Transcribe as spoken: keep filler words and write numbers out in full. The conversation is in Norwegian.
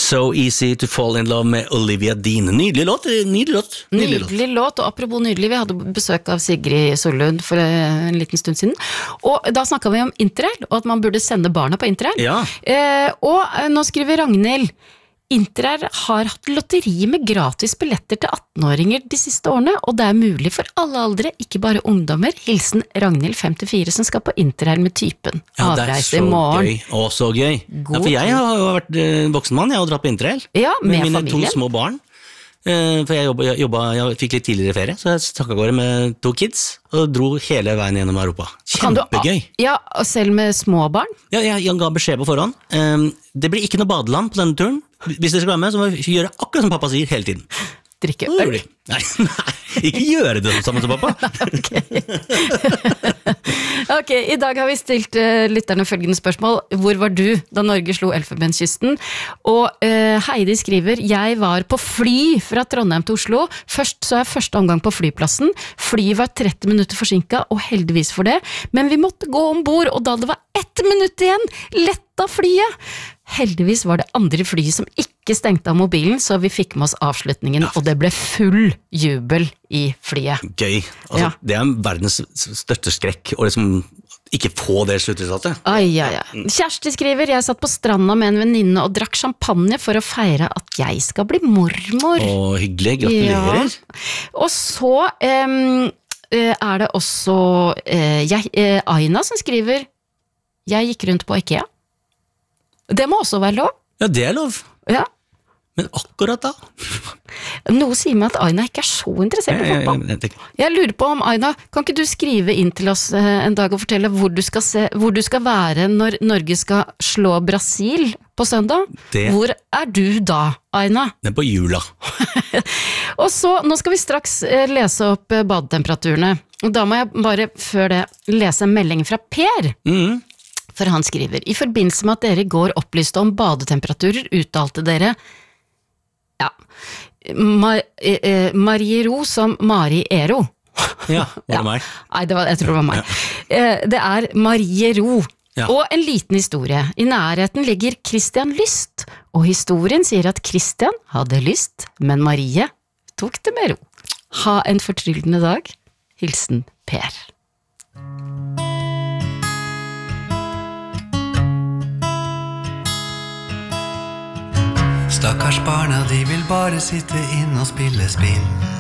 So Easy to Fall in Love med Olivia Dean. Nydelig låt, nydelig låt. Nydelig, nydelig låt, og apropos nydelig, vi hadde besøk av Sigrid Sollund for en liten stund siden, og da snakket vi om Interrail, og at man burde sende barna på Interrail. Ja. Eh, og nå skriver Ragnhild, Interrail har hatt lotteri med gratis billetter til attenåringer de siste årene, og det er mulig for alle aldre, ikke bare ungdommer. Hilsen Ragnhild femtifire som skal på Interrail med typen. Ja, det er så gøy. Å, så gøy. Ja, for jeg har jo vært uh, voksen mann, jeg har dratt på Interrail. Ja, med, med mine familien. To små barn. Uh, for jeg, jobbet, jeg, jobbet, jeg fikk litt tidligere ferie, så jeg stakk av gårde med to kids, og dro hele veien gjennom Europa. Kjempegøy. Du, ja, og selv med små barn? Ja, jeg, jeg ga beskjed på forhånd. Um, det blir ikke noe badeland på denne turen. Hvis dere skal være med, så må vi gjøre akkurat som pappa sier hele tiden. Drikke øl? Nei, nei, ikke gjøre det sammen som pappa. Ok. Ok, i dag har vi stilt uh, lytterne følgende spørsmål. Hvor var du da Norge slo Elfenbenskysten? Og uh, Heidi skriver, jeg var på fly fra Trondheim til Oslo. Først så er jeg første omgang på flyplassen. Flyet var tretti minutter forsinket, og heldigvis for det. Men vi måtte gå ombord, og da det var ett minutt igjen, letta flyet. Heldigvis var det andre flyet som ikke stengte av mobilen, så vi fikk med oss avslutningen, ja. Og det ble full jubel i flyet. Gøy. Altså, ja. Det er verdens største skrekk, å liksom ikke få det sluttresultatet. Ai, ai, ai. Kjersti skriver, jeg satt på stranda med en venninne og drakk champagne for å feire at jeg skal bli mormor. Å, hyggelig, gratulerer. Ja. Og så um, er det også uh, jeg, uh, Aina som skriver, jeg gikk rundt på IKEA. Det må også være lov. Ja, det er lov. Ja. Men akkurat da? Noe sier meg at Aina ikke er så interessert i fotball. Jeg, jeg, jeg, jeg lurer på om, Aina, kan ikke du skrive inn til oss en dag og fortelle hvor du skal, se, hvor du skal være når Norge skal slå Brasil på søndag? Det. Hvor er du da, Aina? Det er på jula. Og så, nå skal vi straks lese opp badetemperaturene. Og da må jeg bare før det lese en melding fra Per. Mhm. For han skriver, i forbindelse med at dere i går opplyste om badetemperaturer, uttalte dere, ja, Mar eh, Mariero som Mari Ero. Ja, var det ja. meg? Nei, det var, jeg tror det var meg. Ja. Eh, det er Mariero. Ja. Og en liten historie. I nærheten ligger Christian Lyst, og historien sier at Christian hadde lyst, men Marie tok det med ro. Ha en fortryllende dag. Hilsen Per. Stakkars barna, de vil bare sitte inn og spille spill.